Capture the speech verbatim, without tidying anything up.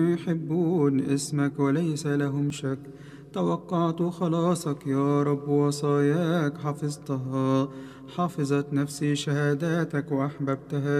يحبون اسمك وليس لهم شك. توقعت خلاصك يا رب، وصاياك حفظتها. حفظت نفسي شهاداتك وأحببتها